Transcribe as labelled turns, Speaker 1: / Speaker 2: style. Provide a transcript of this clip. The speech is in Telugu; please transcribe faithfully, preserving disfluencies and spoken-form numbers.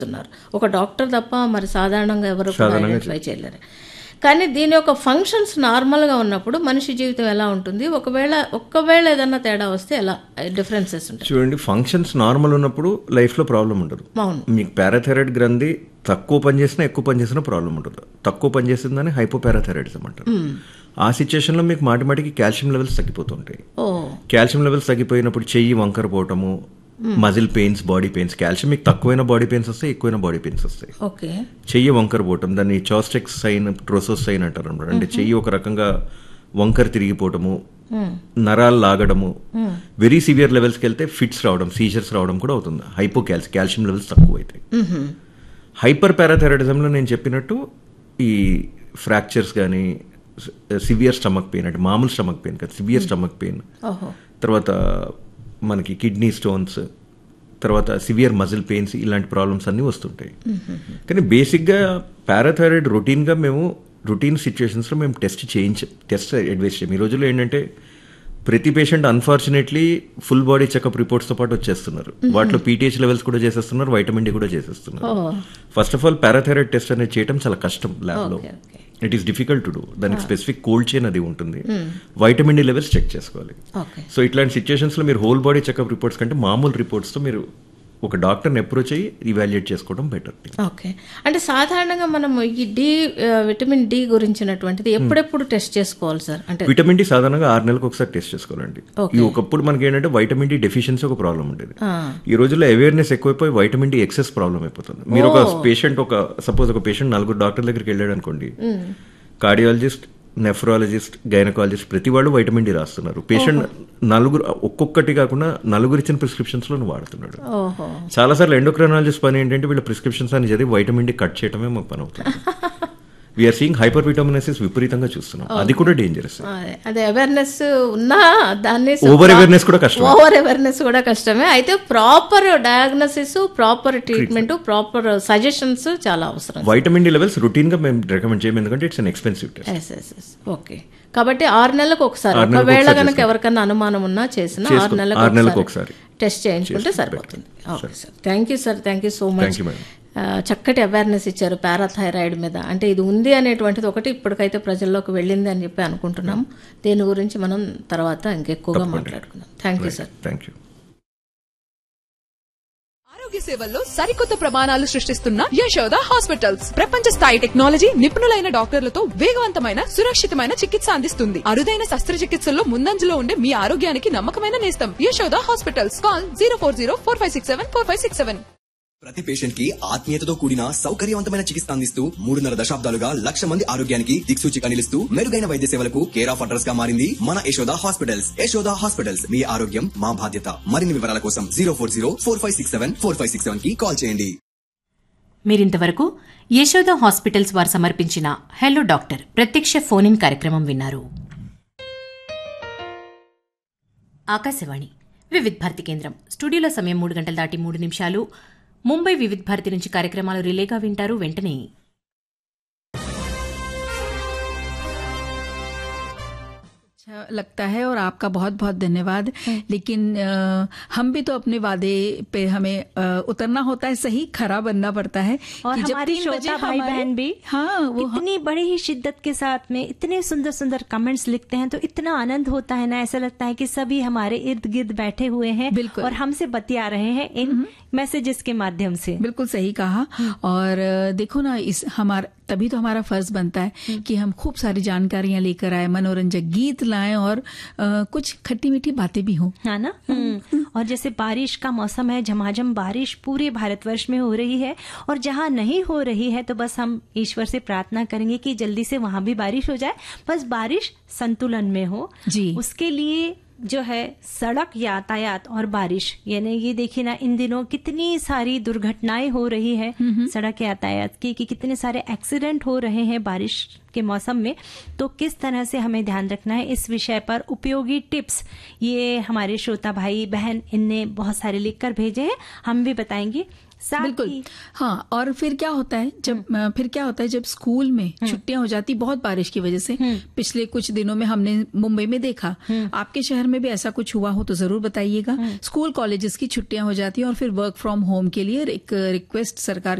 Speaker 1: చేస్తున్నారు. ఒక డాక్టర్ తప్ప మరి సాధారణంగా ఎవరు ఐడెంటిఫై చేయలేరు. కానీ దీని యొక్క ఫంక్షన్స్ నార్మల్గా ఉన్నప్పుడు మనిషి జీవితం ఎలా ఉంటుంది, ఒకవేళ ఒక్కవేళ ఏదన్నా తేడా వస్తే ఎలా డిఫరెన్సెస్ ఉంటాయి?
Speaker 2: చూడండి, ఫంక్షన్స్ నార్మల్ ఉన్నప్పుడు లైఫ్లో ప్రాబ్లం ఉండదు.
Speaker 1: అవును.
Speaker 2: మీకు పారాథైరాయిడ్ గ్రంథి తక్కువ పనిచేసినా ఎక్కువ పనిచేసినా ప్రాబ్లం ఉండదు. తక్కువ పనిచేసిందని హైపోపారాథైరాయిడిజం అంటారు. ఆ సిచ్యుయేషన్లో మీకు మాటి మాటికి కాల్షియం లెవెల్స్ తగ్గిపోతుంటాయి. కాల్షియం లెవెల్స్ తగ్గిపోయినప్పుడు చెయ్యి వంకర పోవటము, muscle pains, body pains. Calcium మీకు తక్కువైన బాడీ పెయిన్స్ వస్తాయి, ఎక్కువైన బాడీ పెయిన్స్ వస్తాయి. చెయ్యి వంకర పోవటం, దాన్ని చాస్టెక్స్ సైన్, ట్రోసోస్ సైన్ అంటారు అనమాట. అంటే చెయ్యి ఒక రకంగా వంకర తిరిగిపోవటము, నరాలు లాగడము, వెరీ సివియర్ లెవెల్స్కి వెళ్తే ఫిట్స్ రావడం, సీజర్స్ రావడం కూడా అవుతుంది. హైపో కాల్షియం కాల్షియం లెవెల్స్ తక్కువ అవుతాయి. హైపర్ పారాథైరాయిడిజంలో నేను చెప్పినట్టు ఈ ఫ్రాక్చర్స్ కానీ, సివియర్ స్టమక్ పెయిన్, అంటే మామూలు స్టమక్ పెయిన్ కాదు, సివియర్ స్టమక్ పెయిన్, తర్వాత మనకి కిడ్నీ స్టోన్స్, తర్వాత సివియర్ మజిల్ పెయిన్స్, ఇలాంటి ప్రాబ్లమ్స్ అన్నీ వస్తుంటాయి. కానీ బేసిక్గా పారాథైరాయిడ్ రొటీన్గా మేము రొటీన్ సిచ్యువేషన్స్లో మేము టెస్ట్ చేయించ టెస్ట్ అడ్వైస్ చేయం. ఈ రోజుల్లో ఏంటంటే ప్రతి patient unfortunately full body checkup రిపోర్ట్స్తో పాటు వచ్చేస్తున్నారు. వాటిలో పీటీహెచ్ లెవెల్స్ కూడా చేసేస్తున్నారు, వైటమిన్ డి కూడా చేసేస్తున్నారు. First of all parathyroid test అనేది చేయడం చాలా కష్టం ల్యాబ్లో. It is difficult to do. దానికి స్పెసిఫిక్ కోల్డ్ చైన్ అది ఉంటుంది. వైటమిన్ డి లెవెల్స్ చెక్ చేసుకోవాలి. సో ఇట్లాంటి సిచ్యువేషన్స్లో మీరు హోల్ బాడీ చెకప్ రిపోర్ట్స్ కంటే మామూలు రిపోర్ట్స్తో మీరు ఒక డాక్టర్ని అప్రోచ్ అయ్యి ఇవాల్యుయేట్ చేసుకోవడం బెటర్.
Speaker 1: ఓకే. అంటే సాధారణంగా మనం ఈ డి విటమిన్ డి గురించినటువంటిది ఎప్పుడెప్పుడు టెస్ట్ చేసుకోవాలి సార్? అంటే
Speaker 2: విటమిన్ డి సాధారణంగా ఆరు నెలలకు ఒకసారి టెస్ట్ చేసుకోవాలండి. ఈ ఒకప్పుడు మనకి ఏంటంటే వైటమిన్ డి డెఫిషియన్సీ ఒక ప్రాబ్లం ఉండేది. ఈ రోజుల్లో అవేర్నెస్ ఎక్కువైపోయి వైటమిన్ డి ఎక్సెస్ ప్రాబ్లం అయిపోతుంది. మీరు ఒక పేషెంట్ ఒక సపోజ్ ఒక పేషెంట్ నలుగురు డాక్టర్ దగ్గరికి వెళ్ళాడు అనుకోండి, కార్డియాలజిస్ట్, నెఫ్రాలజిస్ట్, గైనకాలజిస్ట్ ప్రతి వాళ్ళు వైటమిన్ డి రాస్తున్నారు. పేషెంట్ నలుగురు ఒక్కొక్కటి కాకుండా నలుగురు ఇచ్చిన ప్రిస్క్రిప్షన్స్ లో వాడుతున్నాడు. చాలాసార్లు ఎండోక్రైనాలజిస్ట్ పని ఏంటంటే వీళ్ళ ప్రిస్క్రిప్షన్స్ అని చదివి వైటమిన్ డి కట్ చేయడమే మాకు పని అవుతుంది. వీఆర్ సీయింగ్ హైపర్ విటమినసిస్ విపరీతంగా చూస్తున్నాం. అది కూడా డేంజరస్.
Speaker 1: అదే అవేర్నెస్ ఉన్నా దాన్ని
Speaker 2: ఓవర్ అవేర్నెస్ కూడా కష్టం.
Speaker 1: ఓవర్ అవేర్నెస్ కూడా కష్టమే. అయితే proper diagnosis, proper treatment, proper suggestions చాలా అవసరం.
Speaker 2: వైటమిన్ డి లెవెల్స్ రొటీన్ గా మేము రికమెండ్ చేయము, ఎందుకంటే it's an expensive test.
Speaker 1: Okay. కాబట్టి ఆరు నెలలకు ఒకసారి, ఒకవేళ కనుక ఎవరికైనా అనుమానం ఉన్నా చేసిన ఆరు నెలలకు ఒకసారి టెస్ట్ చేయించుకుంటే సరిపోతుంది. Okay sir, thank you sir, thank you so much. చక్కటి అవేర్నెస్ ఇచ్చారు పారాథైరాయిడ్ మీద. అంటే ఇది ఉంది అనేటువంటిది ఒకటి ఇప్పటికైతే ప్రజల్లోకి వెళ్ళింది అని చెప్పి అనుకుంటున్నాం. దీని గురించి మనం తర్వాత ఇంకెక్కువగా మాట్లాడుకుందాం. Thank you sir.
Speaker 2: Thank you.
Speaker 3: ఆరోగ్య సేవల్లో సరికొత్త ప్రమాణాలు సృష్టిస్తున్న యశోద హాస్పిటల్స్ ప్రపంచ స్థాయి టెక్నాలజీ, నిపుణులైన డాక్టర్లతో వేగవంతమైన, సురక్షితమైన చికిత్స అందిస్తుంది. అరుదైన శస్త్రచికిత్సల్లో ముందంజలో ఉండే మీ ఆరోగ్యానికి నమ్మకమైన నేస్తం Yashoda hospitals. Call zero four zero four five six seven four five six seven.
Speaker 4: ప్రతి పేషెంట్ కి ఆత్మీయతతో కూడిన సౌకర్యవంతమైన చికిత్స అందిస్తూ మూడున్నర దశాబ్దాలుగా లక్ష మంది ఆరోగ్యానికి దిక్సూచిగా నిలుస్తూ మెరుగైన వైద్య సేవలకు కేర్ ఆఫ్ అడ్రస్ గా మారింది మన యశోద హాస్పిటల్స్. యశోద హాస్పిటల్స్, మీ ఆరోగ్యం మా బాధ్యత. మరిన్ని వివరాల కోసం zero four zero four five six seven four five six seven కి కాల్ చేయండి.
Speaker 5: మీరింతవరకు యశోద హాస్పిటల్స్ వారు సమర్పించిన హెలో డాక్టర్ ప్రత్యక్ష ఫోన్ ఇన్ కార్యక్రమం విన్నారు. ఆకాశవాణి వివిధ్ భారతి కేంద్రం స్టూడియోలో సమయం మూడు గంటల దాటి మూడు నిమిషాలు. ముంబై వివిధ్ భారతి నుంచి కార్యక్రమాలు రిలేగా వింటారు. వెంటనే
Speaker 6: लगता है और आपका बहुत बहुत धन्यवाद. लेकिन आ, हम भी तो अपने वादे पे हमें आ, उतरना होता है, सही खरा बनना पड़ता है.
Speaker 7: और हमारे श्रोता भाई बहन भी
Speaker 6: हाँ वो
Speaker 7: इतनी बड़ी ही शिद्दत के साथ में इतने सुंदर सुंदर कमेंट्स लिखते हैं, तो इतना आनंद होता है ना. ऐसा लगता है कि सभी हमारे इर्द गिर्द बैठे हुए हैं और हमसे बतिया रहे हैं इन मैसेजेस के माध्यम से.
Speaker 6: बिल्कुल सही कहा. और देखो ना, इस हमारा तभी तो हमारा फर्ज बनता है कि हम खूब सारी जानकारियां लेकर आए, मनोरंजक गीत लाएं और आ, कुछ खट्टी मीठी बातें भी हों,
Speaker 7: है ना. और जैसे बारिश का मौसम है, झमाझम बारिश पूरे भारतवर्ष में हो रही है, और जहाँ नहीं हो रही है तो बस हम ईश्वर से प्रार्थना करेंगे कि जल्दी से वहां भी बारिश हो जाए. बस बारिश संतुलन में हो जी. उसके लिए जो है सड़क यातायात और बारिश, यानी ये देखिए ना, इन दिनों कितनी सारी दुर्घटनाएं हो रही है सड़क यातायात की, कि कितने सारे एक्सीडेंट हो रहे हैं बारिश के मौसम में. तो किस तरह से हमें ध्यान रखना है, इस विषय पर उपयोगी टिप्स ये हमारे श्रोता भाई बहन इनने बहुत सारे लिखकर भेजे हैं. हम भी बताएंगे. साथ
Speaker 6: बिल्कुल
Speaker 7: ही
Speaker 6: हाँ। और फिर क्या होता है जब फिर क्या होता है जब स्कूल में छुट्टियां हो जाती बहुत बारिश की वजह से, पिछले कुछ दिनों में हमने मुंबई में देखा, आपके शहर में भी ऐसा कुछ हुआ हो तो जरूर बताइएगा। स्कूल कॉलेजेस की छुट्टियां हो जाती हैं और फिर वर्क फ्रॉम होम के लिए एक रिक्वेस्ट सरकार